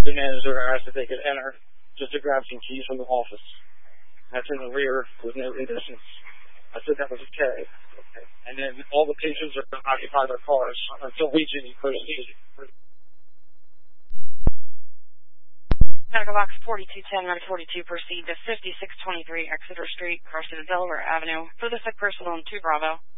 The manager asked if they could enter just to grab some keys from the office. That's in the rear with no conditions. I said that was okay. And then all the patients are going to occupy their cars until we proceed. Medical box 4210, Med 42, proceed to 5623 Exeter Street, crossing Delaware Avenue, for the sick person on 2 Bravo.